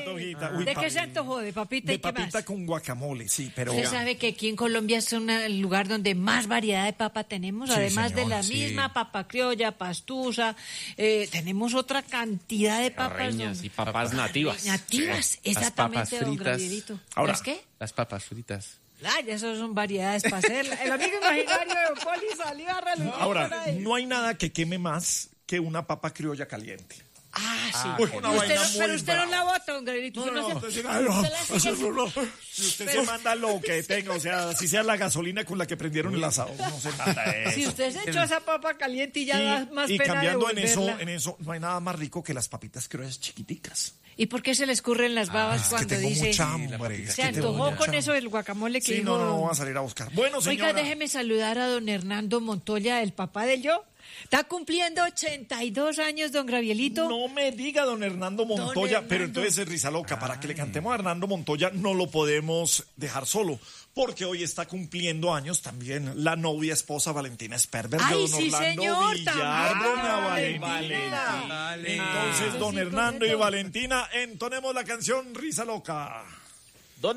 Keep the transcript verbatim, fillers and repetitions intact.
antojita. Uy, ¿De qué papi. se antojó? ¿De papita De y qué papita más? con guacamole, sí, pero... Usted sabe que aquí en Colombia es una- el lugar donde más variedad de papa tenemos, Sí, además de señora, la sí. misma papa criolla, pastusa, eh, tenemos otra cantidad de papas. Reñas don- y papas nativas. Nativas, Sí. exactamente, Las papas don fritas. Gravierito. Ahora. ¿Las qué? Las papas fritas. Ay, esas son variedades para hacer. El amigo imaginario de Don Poli salió a relucir por Ahora, ahí. no hay nada que queme más que una papa criolla caliente. Ah, sí. Uy, una Y usted vaina no- muy pero usted no brava. la bota, don Gravierito. No, Usted no, se- usted dice, "Ay, no, usted la sigue- eso no, no". Si usted se manda lo que tenga, o sea, si sea la gasolina con la que prendieron el asado, no se manda eso. Si usted se echó esa papa caliente y ya da más y, y pena cambiando en eso, devolverla. en eso, no hay nada más rico que las papitas criollas chiquiticas. ¿Y por qué se le escurren las babas Es que cuando tengo dice... mucha hambre. es Se que tengo antojó mucha con hambre. eso del guacamole que Sí, dijo... no, no, no, voy a salir a buscar. Bueno, señora. Oiga, déjeme saludar a don Hernando Montoya, el papá del yo. Está cumpliendo ochenta y dos años, don Gravielito. No me diga don Hernando Montoya, Hernando. pero entonces es risa loca. Para que le cantemos a Hernando Montoya no lo podemos dejar solo, porque hoy está cumpliendo años también la novia esposa Valentina Sperber de Ay, don sí, Orlando señor, Villar, también, doña Valentina. Valentina. Entonces, don Sí, Hernando y correcto. Valentina, entonemos la canción Risa Loca.